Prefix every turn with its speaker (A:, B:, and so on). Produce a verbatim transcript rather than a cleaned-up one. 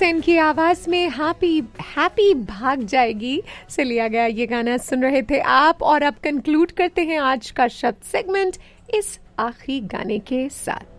A: सेन की आवाज में हैप्पी हैप्पी भाग जाएगी से लिया गया ये गाना सुन रहे थे आप। और अब कंक्लूड करते हैं आज का शब्द सेगमेंट इस आखिरी गाने के साथ।